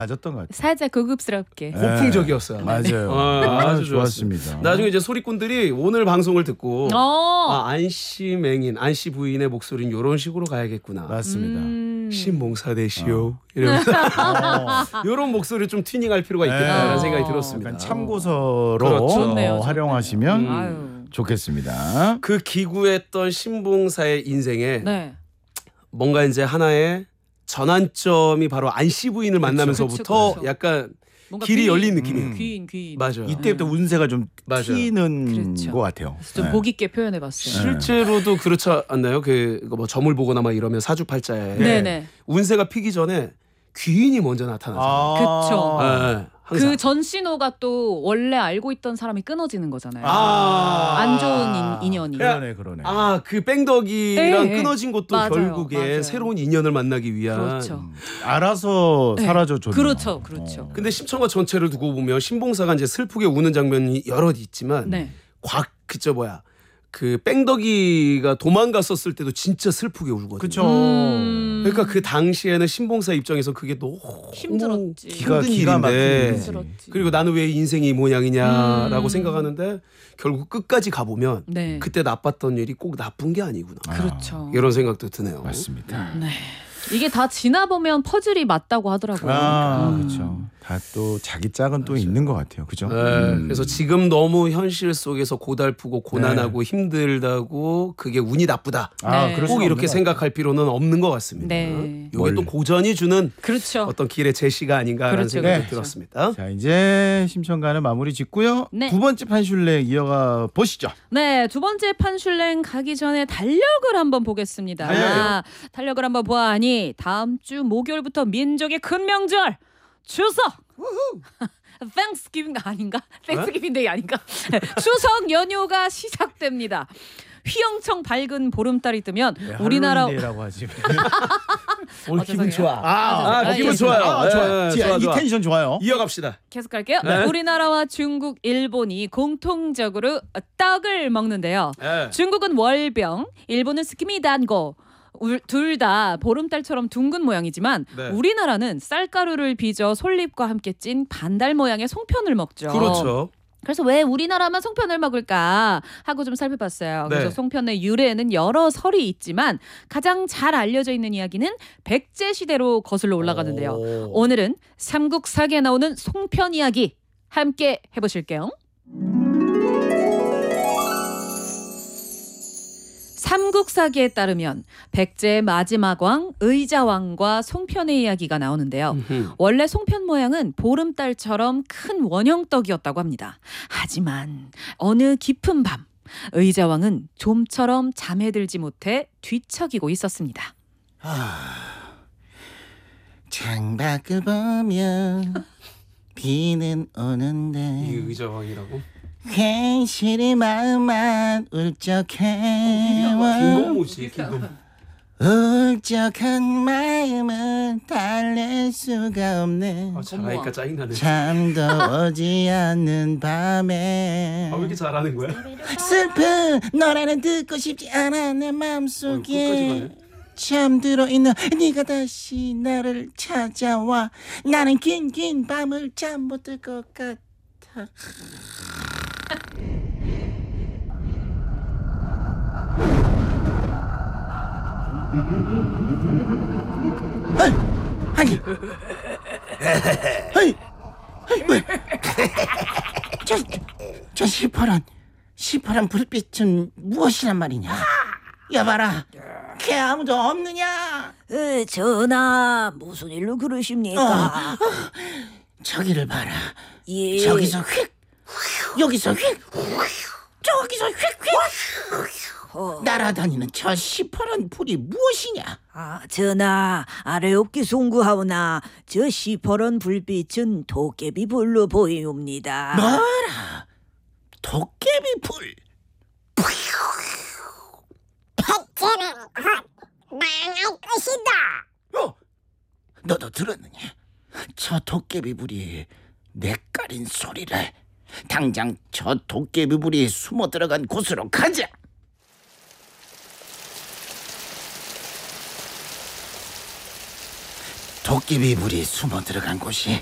맞았던 것 같아요. 살짝 고급스럽게. 고풍적이었어요. 맞아요. 아주 좋았습니다. 나중에 이제 소리꾼들이 오늘 방송을 듣고 어. 안씨 맹인, 안씨 부인의 목소리는 이런 식으로 가야겠구나. 맞습니다. 신봉사 되시오. 이러면서 이런 목소리를 좀 튜닝할 필요가 있겠다라는 생각이 들었습니다. 약간 참고서로 그렇죠. 좋네요, 활용하시면 아유. 좋겠습니다. 그 기구했던 신봉사의 인생에 네. 뭔가 이제 하나의 전환점이 바로 안씨 부인을 만나면서부터 그쵸. 약간 뭔가 길이 귀인, 열린 느낌이에요. 귀인. 맞아요. 이때부터 운세가 좀 맞아요. 튀는 그렇죠. 것 같아요. 좀 네. 복 있게 표현해봤어요. 실제로도 그렇지 않나요? 그 뭐 점을 보거나 막 이러면 사주팔자에 네네. 운세가 피기 전에 귀인이 먼저 나타나잖아요. 그쵸. 네, 항상. 그 전 신호가 또 원래 알고 있던 사람이 끊어지는 거잖아요. 아. 안 좋은 인연이. 그러네. 그 뺑덕이랑 네, 끊어진 것도 맞아요, 결국에 맞아요. 새로운 인연을 만나기 위한. 그렇죠. 알아서 네. 사라져줬네요. 그렇죠. 근데 심청과 전체를 두고 보면 신봉사가 이제 슬프게 우는 장면이 여럿 있지만 네. 그 뺑덕이가 도망갔었을 때도 진짜 슬프게 울거든요. 그렇죠. 그러니까 그 당시에는 신봉사 입장에서 그게 너무 힘들었지. 힘든 기가 막힌 일인데 일이지. 힘들었지. 그리고 나는 왜 인생이 이 모양이냐라고 생각하는데 결국 끝까지 가보면 네. 그때 나빴던 일이 꼭 나쁜 게 아니구나. 그렇죠. 이런 생각도 드네요. 맞습니다. 네. 이게 다 지나보면 퍼즐이 맞다고 하더라고요. 그렇죠. 다 또 자기 짝은 또 있는 것 같아요. 그죠? 네, 그래서 지금 너무 현실 속에서 고달프고 고난하고 힘들다고 그게 운이 나쁘다. 네. 그럴 꼭 수는 이렇게 없는 생각할 필요는 없는 것 같습니다. 네. 이게 또 고전이 주는 그렇죠. 어떤 길의 제시가 아닌가라는 그렇죠, 생각이 그렇죠. 들었습니다. 것 같아요. 자, 이제 심청가는 마무리 짓고요. 네. 두 번째 판슐랭 이어가 보시죠. 네, 두 번째 판슐랭 가기 전에 달력을 한번 보겠습니다. 달력이요? 달력을 한번 보아하니 다음 주 목요일부터 민족의 큰 명절 추석. Thanksgiving 아닌가? Thanksgiving Day 아닌가? 추석 연휴가 시작됩니다. 휘영청 밝은 보름달이 뜨면 우리나라 할로윈데이라고 하지. 오늘 기분 죄송해요. 좋아. 기분 좋아요. 좋아요. 네, 이 좋아. 텐션 좋아요. 이어갑시다. 계속 갈게요. 네. 우리나라와 중국, 일본이 공통적으로 떡을 먹는데요. 네. 중국은 월병, 일본은 스키미단고. 둘 다 보름달처럼 둥근 모양이지만 네. 우리나라는 쌀가루를 빚어 솔잎과 함께 찐 반달 모양의 송편을 먹죠. 그렇죠. 그래서 왜 우리나라만 송편을 먹을까 하고 좀 살펴봤어요. 네. 그래서 송편의 유래에는 여러 설이 있지만 가장 잘 알려져 있는 이야기는 백제 시대로 거슬러 올라가는데요. 오늘은 삼국사기에 나오는 송편 이야기 함께 해보실게요. 삼국사기에 따르면 백제의 마지막 왕 의자왕과 송편의 이야기가 나오는데요. 원래 송편 모양은 보름달처럼 큰 원형떡이었다고 합니다. 하지만 어느 깊은 밤 의자왕은 좀처럼 잠에 들지 못해 뒤척이고 있었습니다. 창밖을 보면 비는 이 오는데 의자왕이라고? 괜시리 마음만 울적해와 김건모씨. 김건모. 울적한 마음은 달랠 수가 없네. 잘하니까 짜증나네. 잠도 오지 않는 밤에 왜 이렇게 잘하는 거야? 슬픈 노래는 듣고 싶지 않아 내 끝까지 마음속에 가네. 잠들어 있는 네가 다시 나를 찾아와 나는 긴 밤을 잠 못 들 것 같아. 아니 왜? 저 시퍼런 불빛은 무엇이란 말이냐? 여봐라, 걔 아무도 없느냐? 전하, 무슨 일로 그러십니까? 저기를 봐라. 예. 저기서 휙, 여기서 휙, 저기서 휙. 날아다니는 저 시퍼런 불이 무엇이냐? 전하, 아래옵기 송구하오나 저 시퍼런 불빛은 도깨비 불로 보이옵니다. 뭐라? 도깨비 불? 백제는 곧 망할 것이다. 너도 들었느냐? 저 도깨비 불이 뇌까린 소리를. 당장 저 도깨비 불이 숨어 들어간 곳으로 가자. 도깨비 불이 숨어 들어간 곳이